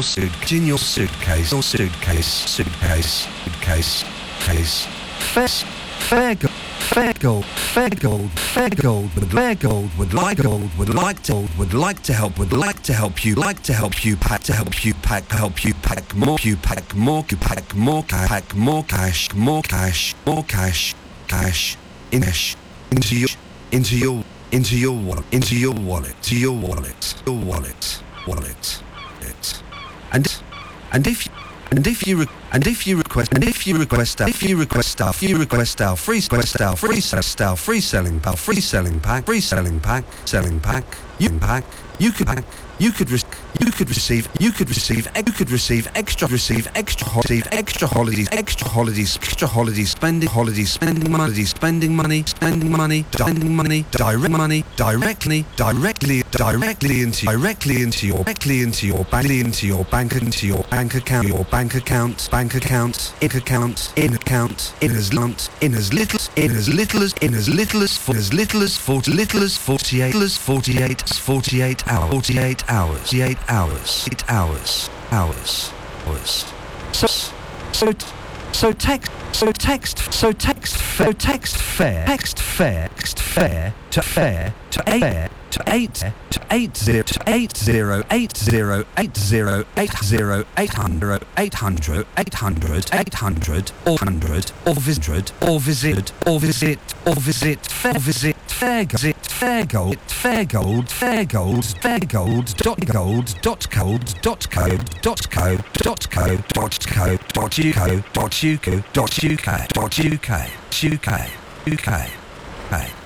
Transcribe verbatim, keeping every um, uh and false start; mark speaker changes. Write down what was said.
Speaker 1: your suit, in your suitcase, or suitcase, suitcase, suitcase, case. Fair, fair gold, fair gold, fair gold, fair gold, would fair gold, would like gold, would like to, would like to help, would like to help you, like to help you pack, to help you pack, help you pack more, you pack more, you pack more, pack more cash, more cash, more cash, cash, in cash, into your, into your, into your wallet, into your wallet, to your wallet, your wallet, wallet, it, and, and if you, and if you, re- and if you request, and if you request, our, if you request our, if you request our free, request our free, style, free selling, our free selling pack, free selling pack, selling pack, you can pack, you could pack, you could, re- you could receive, you could receive, you could receive extra, receive extra, receive extra holidays, extra holidays, extra holidays, spending, holidays, spending money, spending money, spending money, spending money, direct money, directly, directly, directly into, directly into your, directly into your bank, into your bank, into your bank account, your bank account, bank account, in account, in account, in as little, in as little, in as little as, in as little as, for as little as, forty, little as forty-eight, as forty-eight, forty-eight hours, forty-eight hours, forty-eight hours, eight hours, hours, hours. So, so, so text, so text, so text, so text fair, text fair, text fair to fair to fair to eight to eight zero to eight zero eight zero eight zero eight zero eight hundred eight hundred eight hundred eight hundred or hundred or visit or visit or visit or visit fair visit fair visit fair gold fair gold fair gold fair gold dot gold dot code dot code dot co dot co dot co dot uk dot uk dot uk dot uk uk uk uk